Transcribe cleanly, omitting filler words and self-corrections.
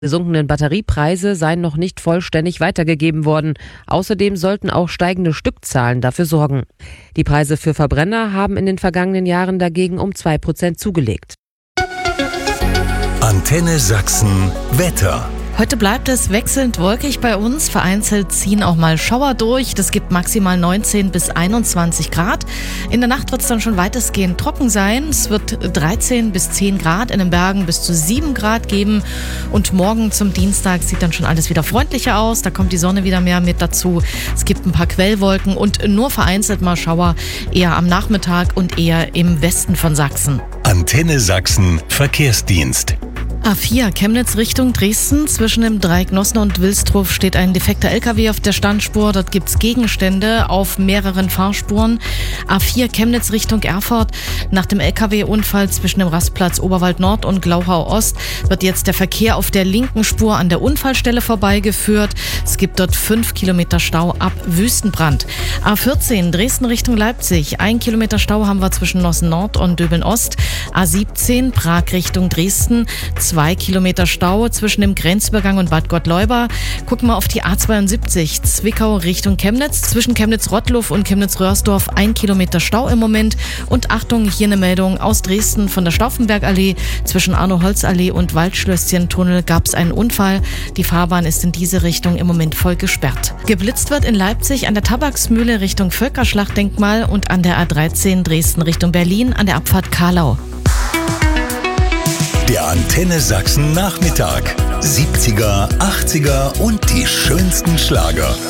Gesunkenen Batteriepreise seien noch nicht vollständig weitergegeben worden. Außerdem sollten auch steigende Stückzahlen dafür sorgen. Die Preise für Verbrenner haben in den vergangenen Jahren dagegen um 2% zugelegt. Antenne Sachsen Wetter. Heute bleibt es wechselnd wolkig bei uns. Vereinzelt ziehen auch mal Schauer durch. Das gibt maximal 19 bis 21 Grad. In der Nacht wird es dann schon weitestgehend trocken sein. Es wird 13 bis 10 Grad, in den Bergen bis zu 7 Grad geben. Und morgen zum Dienstag sieht dann schon alles wieder freundlicher aus. Da kommt die Sonne wieder mehr mit dazu. Es gibt ein paar Quellwolken und nur vereinzelt mal Schauer, eher am Nachmittag und eher im Westen von Sachsen. Antenne Sachsen Verkehrsdienst. A4 Chemnitz Richtung Dresden. Zwischen dem Dreieck Nossen und Wilsdruf steht ein defekter LKW auf der Standspur. Dort gibt's Gegenstände auf mehreren Fahrspuren. A4 Chemnitz Richtung Erfurt. Nach dem LKW-Unfall zwischen dem Rastplatz Oberwald Nord und Glauchau Ost wird jetzt der Verkehr auf der linken Spur an der Unfallstelle vorbeigeführt. Es gibt dort 5 Kilometer Stau ab Wüstenbrand. A14 Dresden Richtung Leipzig. 1 Kilometer Stau haben wir zwischen Nossen Nord und Döbeln Ost. A17 Prag Richtung Dresden. 2 Kilometer Stau zwischen dem Grenzübergang und Bad Gottleuba. Gucken wir auf die A72 Zwickau Richtung Chemnitz. Zwischen Chemnitz-Rottluff und Chemnitz-Röhrsdorf 1 Kilometer Stau im Moment. Und Achtung, hier eine Meldung aus Dresden von der Stauffenbergallee. Zwischen Arno-Holz-Allee und Waldschlösschen-Tunnel gab es einen Unfall. Die Fahrbahn ist in diese Richtung im Moment voll gesperrt. Geblitzt wird in Leipzig an der Tabaksmühle Richtung Völkerschlachtdenkmal und an der A13 Dresden Richtung Berlin an der Abfahrt Karlau. Der Antenne Sachsen Nachmittag. 70er, 80er und die schönsten Schlager.